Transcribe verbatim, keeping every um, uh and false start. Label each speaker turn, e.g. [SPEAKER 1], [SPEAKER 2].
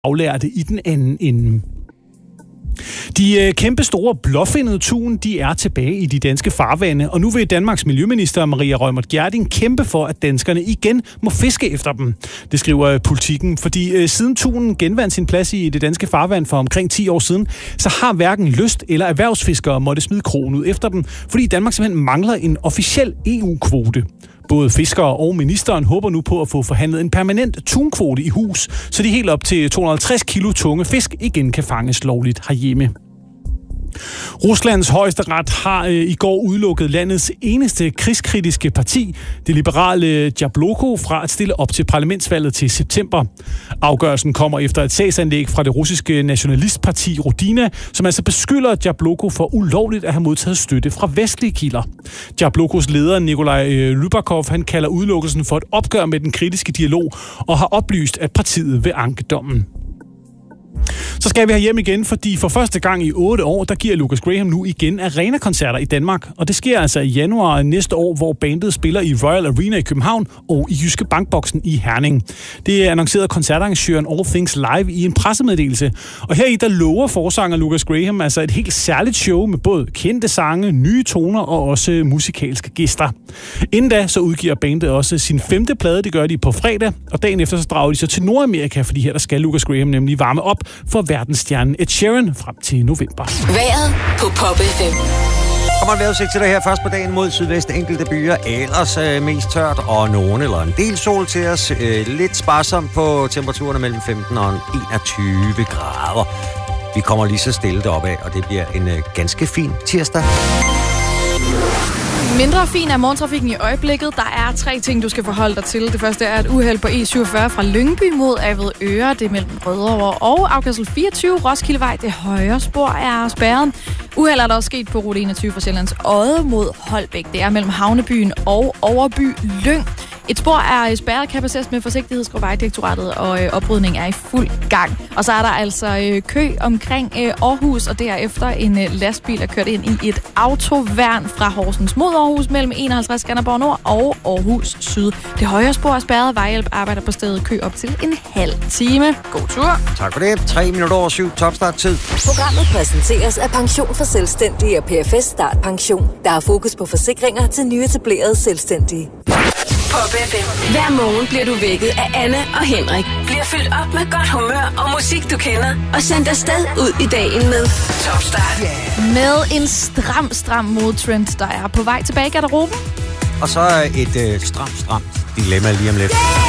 [SPEAKER 1] aflærte i den anden ende. De øh, kæmpe store blåfindede tun, de er tilbage i de danske farvande, og nu vil Danmarks miljøminister Maria Reumert Gjerding kæmpe for, at danskerne igen må fiske efter dem. Det skriver Politikken, fordi øh, siden tunen genvandt sin plads i det danske farvand for omkring ti år siden, så har hverken lyst- eller erhvervsfiskere måtte smide krogen ud efter dem, fordi Danmark simpelthen mangler en officiel E U-kvote. Både fiskere og ministeren håber nu på at få forhandlet en permanent tunkvote i hus, så de helt op til to hundrede og halvtreds kilo tunge fisk igen kan fanges lovligt herhjemme. Ruslands højesteret har øh, i går udelukket landets eneste krigskritiske parti, det liberale Jabloko, fra at stille op til parlamentsvalget til september. Afgørelsen kommer efter et sagsanlæg fra det russiske nationalistparti Rodina, som altså beskylder Jabloko for ulovligt at have modtaget støtte fra vestlige kilder. Jablokos leder Nikolaj Rybakov, han kalder udelukkelsen for et opgør med den kritiske dialog og har oplyst, at partiet vil anke dommen. Så skal vi hjem igen, fordi for første gang i otte år, der giver Lucas Graham nu igen arena-koncerter i Danmark. Og det sker altså i januar næste år, hvor bandet spiller i Royal Arena i København og i Jyske Bankboksen i Herning. Det er annonceret koncertarrangøren All Things Live i en pressemeddelelse. Og heri der lover forsanger Lucas Graham altså et helt særligt show med både kendte sange, nye toner og også musikalske gæster. Inden da så udgiver bandet også sin femte plade, det gør de på fredag. Og dagen efter så drager de så til Nordamerika, fordi her der skal Lucas Graham nemlig varme op for verdensstjernen Ed Sheeran frem til november.
[SPEAKER 2] Vejret på Pop F M.
[SPEAKER 3] Kommer en vejrudsigt til dig her først på dagen mod sydvest enkelte byer. Ellers øh, mest tørt og nogen eller en del sol til os. Øh, lidt sparsomt på temperaturerne mellem femten og enogtyve grader. Vi kommer lige så stille deroppe af, og det bliver en øh, ganske fin tirsdag.
[SPEAKER 4] Mindre fin er morgentrafikken i øjeblikket. Der er tre ting, du skal forholde dig til. Det første er et uheld på E syvogfyrre fra Lyngby mod Avedøre. Det er mellem Rødovre og afkørsel fireogtyve. Roskildevej, det højre spor er spærret. Uheld er der også sket på rute enogtyve fra Sjællands Odde mod Holbæk. Det er mellem Havnebyen og Overby Lyng. Et spor er spærret, kan passeres med forsigtighed, skriver Vejdirektoratet, og øh, oprydning er i fuld gang. Og så er der altså øh, kø omkring øh, Aarhus, og derefter en øh, lastbil er kørt ind i et autoværn fra Horsens mod Aarhus mellem enoghalvtreds Skanderborg Nord og Aarhus Syd. Det højre spor er spærret. Vejhjælp arbejder på stedet. Kø op til en halv time. God tur.
[SPEAKER 3] Tak for det. Tre minutter over syv. Topstart-tid.
[SPEAKER 2] Programmet præsenteres af Pension for Selvstændige og P F S Start Pension, der har fokus på forsikringer til nyetablerede selvstændige. Pop F M. Hver morgen bliver du vækket af Anne og Henrik. Bliver fyldt op med godt humør og musik, du kender. Og sendt afsted ud i dagen med Top Start.
[SPEAKER 4] Yeah. Med en stram, stram modtrend, der er på vej tilbage i garderoben.
[SPEAKER 3] Og så et øh, stramt, stramt dilemma lige om lidt.
[SPEAKER 2] Yeah!